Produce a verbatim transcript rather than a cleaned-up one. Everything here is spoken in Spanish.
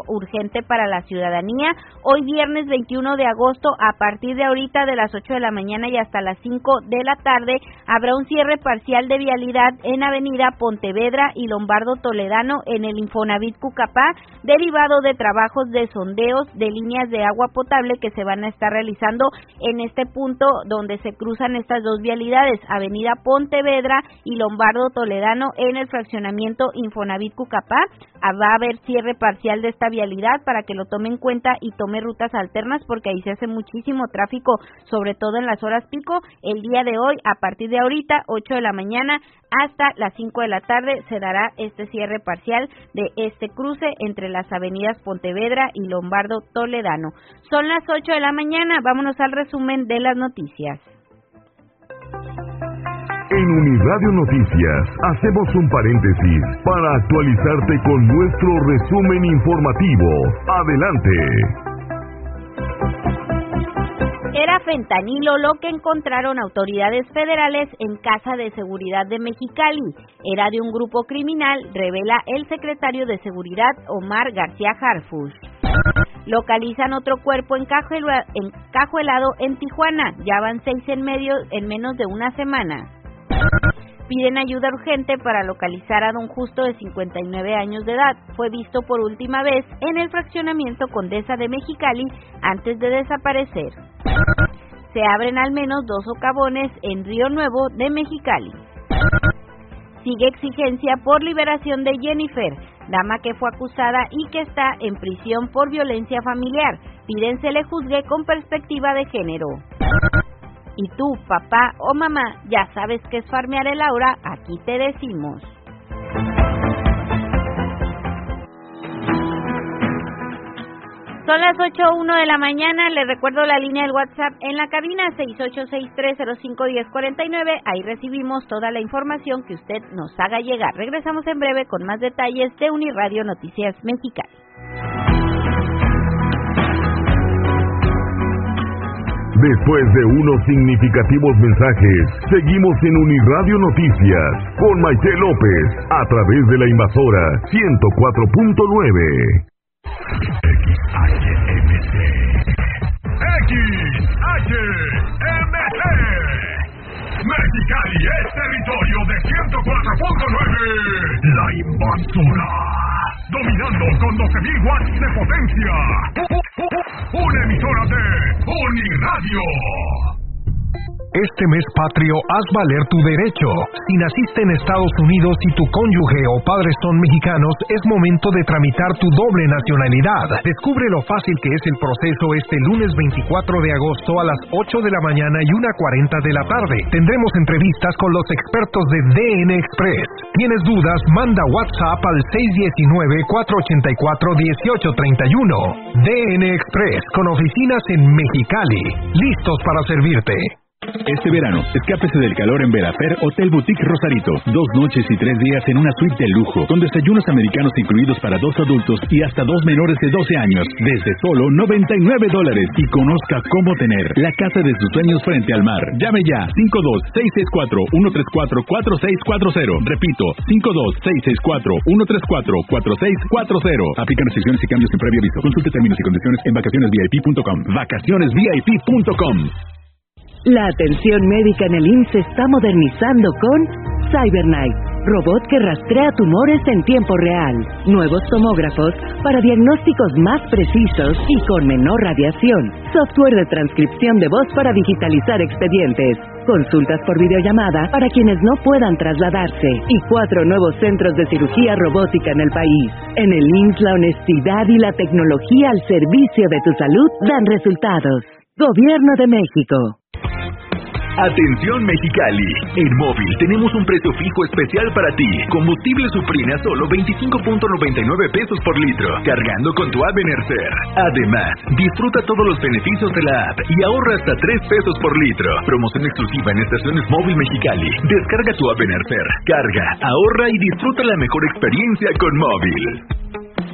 urgente para la ciudadanía. Hoy viernes veintiuno de agosto, a partir de ahorita de las ocho de la mañana y hasta las cinco de la tarde, habrá un cierre parcial de vialidad en Avenida Pontevedra y Lombardo Toledano en el Infonavit Cucapá, derivado de trabajos de sondeos de líneas de agua potable que se van a estar realizando en este punto donde se cruzan estas dos vialidades, Avenida Pontevedra y Lombardo Toledano en el fraccionamiento Infonavit Cucapá. Va a haber cierre parcial de esta vialidad para que lo tome en cuenta y tome rutas alternas, porque ahí se hace muchísimo tráfico, sobre todo en las horas pico. El día de hoy, a partir de ahorita, ocho de la mañana hasta las cinco de la tarde, se dará este cierre parcial de este cruce entre las avenidas Pontevedra y Lombardo Toledano. Son las ocho de la mañana, vámonos al resumen de las noticias. En Uniradio Noticias hacemos un paréntesis para actualizarte con nuestro resumen informativo. Adelante. Era fentanilo lo que encontraron autoridades federales en Casa de Seguridad de Mexicali. Era de un grupo criminal, revela el secretario de Seguridad, Omar García Harfuch. Localizan otro cuerpo encajuelado en Tijuana. Ya van seis en medio en menos de una semana. Piden ayuda urgente para localizar a don Justo, de cincuenta y nueve años de edad. Fue visto por última vez en el fraccionamiento Condesa de Mexicali antes de desaparecer. Se abren al menos dos socavones en Río Nuevo de Mexicali. Sigue exigencia por liberación de Jennifer, dama que fue acusada y que está en prisión por violencia familiar. Piden se le juzgue con perspectiva de género. Y tú, papá o mamá, ya sabes qué es farmear el aura, aquí te decimos. Son las ocho o una de la mañana, les recuerdo la línea del WhatsApp en la cabina, seis ocho seis tres cero cinco uno cero cuatro nueve, ahí recibimos toda la información que usted nos haga llegar. Regresamos en breve con más detalles de Uniradio Noticias Mexicali. Después de unos significativos mensajes, seguimos en Uniradio Noticias con Maite López a través de la invasora ciento cuatro punto nueve. X H M C X H M C Mexicali es territorio de ciento cuatro punto nueve. La invasora, dominando con doce mil watts de potencia. Una emisora de Uniradio. Este mes patrio, haz valer tu derecho. Si naciste en Estados Unidos y tu cónyuge o padres son mexicanos, es momento de tramitar tu doble nacionalidad. Descubre lo fácil que es el proceso este lunes veinticuatro de agosto a las ocho de la mañana y una cuarenta de la tarde. Tendremos entrevistas con los expertos de D N Express. ¿Tienes dudas? Manda WhatsApp al seis uno nueve, cuatro ocho cuatro, uno ocho tres uno. D N Express, con oficinas en Mexicali. Listos para servirte. Este verano, escápese del calor en Verafer Hotel Boutique Rosarito. Dos noches y tres días en una suite de lujo, con desayunos americanos incluidos para dos adultos y hasta dos menores de doce años, desde solo noventa y nueve dólares. Y conozca cómo tener la casa de sus sueños frente al mar. Llame ya, cinco dos seis seis cuatro, uno tres cuatro, cuatro seis cuatro cero. Repito, cinco dos seis seis cuatro, uno tres cuatro, cuatro seis cuatro cero. Aplican restricciones y cambios en previo aviso. Consulte términos y condiciones en vacaciones V I P punto com. vacaciones V I P punto com. La atención médica en el I M S S se está modernizando con CyberKnife, robot que rastrea tumores en tiempo real, nuevos tomógrafos para diagnósticos más precisos y con menor radiación, software de transcripción de voz para digitalizar expedientes, consultas por videollamada para quienes no puedan trasladarse y cuatro nuevos centros de cirugía robótica en el país. En el I M S S la honestidad y la tecnología al servicio de tu salud dan resultados. Gobierno de México. Atención Mexicali, en móvil tenemos un precio fijo especial para ti. Combustible Suprina solo veinticinco punto noventa y nueve pesos por litro, cargando con tu app Enercer. Además, disfruta todos los beneficios de la app y ahorra hasta tres pesos por litro. Promoción exclusiva en estaciones móvil Mexicali. Descarga tu app Enercer, carga, ahorra y disfruta la mejor experiencia con móvil.